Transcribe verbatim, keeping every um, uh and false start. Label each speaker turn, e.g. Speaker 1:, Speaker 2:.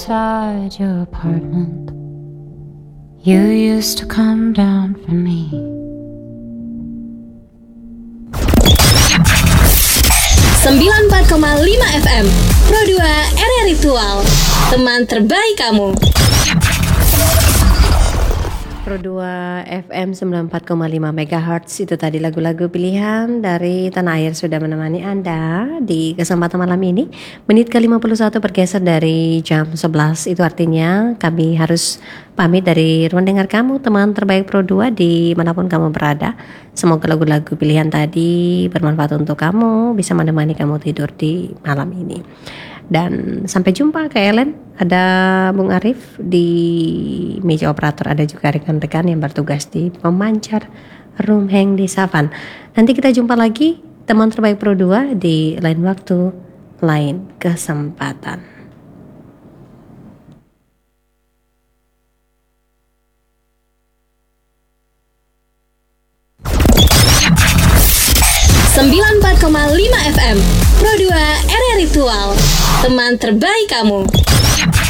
Speaker 1: Inside your apartment, you used to come down for me.
Speaker 2: sembilan puluh empat koma lima F M Pro dua R R Ritual, teman terbaik kamu.
Speaker 3: Pro dua F M sembilan puluh empat koma lima megahertz. Itu tadi lagu-lagu pilihan dari Tanah Air sudah menemani Anda di kesempatan malam ini. Menit ke lima puluh satu bergeser dari jam sebelas. Itu artinya kami harus pamit dari ruang dengar kamu, teman terbaik Pro dua di manapun kamu berada. Semoga lagu-lagu pilihan tadi bermanfaat untuk kamu, bisa menemani kamu tidur di malam ini. Dan sampai jumpa Kak Ellen, ada Bung Arif di meja operator, ada juga rekan-rekan yang bertugas di pemancar Room Hang di Savan. Nanti kita jumpa lagi teman terbaik Pro dua di lain waktu, lain kesempatan.
Speaker 2: sembilan puluh empat koma lima F M Pro dua R R Ritual, teman terbaik kamu.